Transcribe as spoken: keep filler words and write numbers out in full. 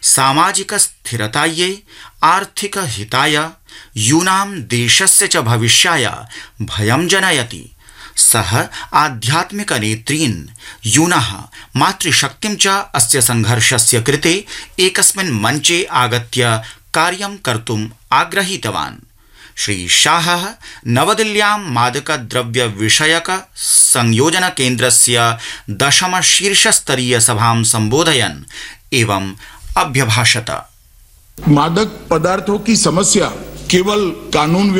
सामाजिक स्थिरतायै आर्थिक हिताय यूनां देशस्य च भविष्याय भयं जनयति। सः आध्यात्मिक नेत्रीन् यूनः मातृशक्तिं च अस्य संघर्षस्य कृते एकस्मिन् मञ्चे आगत्य कार्यं कर्तुम् आग्रहीतवान्। श्री शाहः नवदिल्ल्यां मादकद्रव्य विषयक संयोजन केन्द्रस्य दशम शीर्षस्तरीय सभां संबोधयन् एवं अभ्यभाषत। मादक पदार्थों की समस्या केवल कानून